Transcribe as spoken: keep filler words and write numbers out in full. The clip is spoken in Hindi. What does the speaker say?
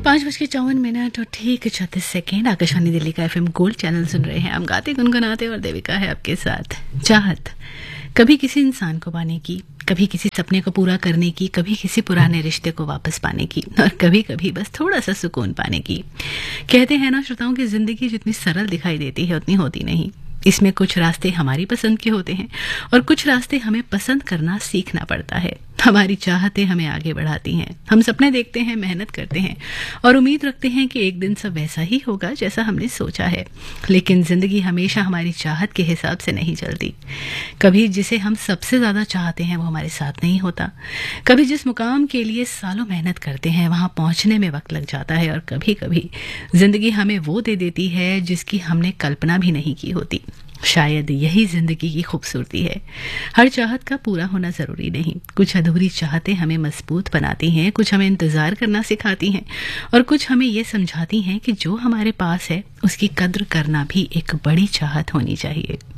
पाँच बज के चौवन मिनट और ठीक छत्तीस सेकेंड आकाशवाणी दिल्ली का एफएम गोल्ड चैनल सुन रहे हैं। हम गाते गुनगुनाते और देविका है आपके साथ। चाहत कभी किसी इंसान को पाने की, कभी किसी सपने को पूरा करने की, कभी किसी पुराने रिश्ते को वापस पाने की और कभी कभी बस थोड़ा सा सुकून पाने की। कहते हैं ना श्रोताओं की जिंदगी जितनी सरल दिखाई देती है उतनी होती नहीं। इसमें कुछ रास्ते हमारी पसंद के होते हैं और कुछ रास्ते हमें पसंद करना सीखना पड़ता है। हमारी चाहतें हमें आगे बढ़ाती हैं। हम सपने देखते हैं, मेहनत करते हैं और उम्मीद रखते हैं कि एक दिन सब वैसा ही होगा जैसा हमने सोचा है। लेकिन जिंदगी हमेशा हमारी चाहत के हिसाब से नहीं चलती। कभी जिसे हम सबसे ज्यादा चाहते हैं वो हमारे साथ नहीं होता। कभी जिस मुकाम के लिए सालों मेहनत करते हैं वहां पहुंचने में वक्त लग जाता है। और कभी कभी जिंदगी हमें वो दे देती है जिसकी हमने कल्पना भी नहीं की होती। शायद यही जिंदगी की खूबसूरती है। हर चाहत का पूरा होना जरूरी नहीं। कुछ अधूरी चाहतें हमें मजबूत बनाती हैं, कुछ हमें इंतजार करना सिखाती हैं और कुछ हमें ये समझाती हैं कि जो हमारे पास है उसकी कद्र करना भी एक बड़ी चाहत होनी चाहिए।